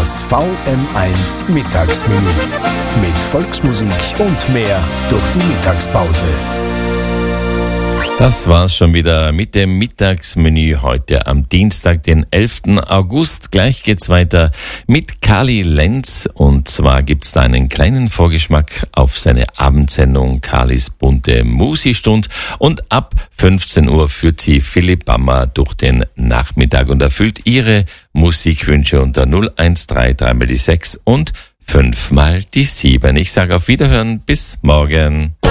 Das VM1 Mittagsmenü. Mit Volksmusik und mehr durch die Mittagspause. Das war's schon wieder mit dem Mittagsmenü heute am Dienstag, den 11. August. Gleich geht's weiter mit Kali Lenz, und zwar gibt's da einen kleinen Vorgeschmack auf seine Abendsendung Kalis bunte Musi-Stund, und ab 15 Uhr führt sie Philipp Bammer durch den Nachmittag und erfüllt ihre Musikwünsche unter 013 3 mal die 6 und 5 mal die 7. Ich sage auf Wiederhören, bis morgen.